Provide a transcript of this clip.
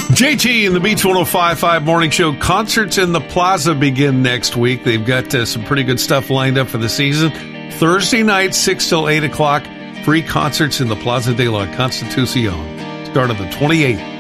JT and the Beach 105.5 Morning Show. Concerts in the Plaza begin next week. They've got some pretty good stuff lined up for the season. Thursday night, 6 till 8 o'clock. Free concerts in the Plaza de la Constitucion. Start on the 28th.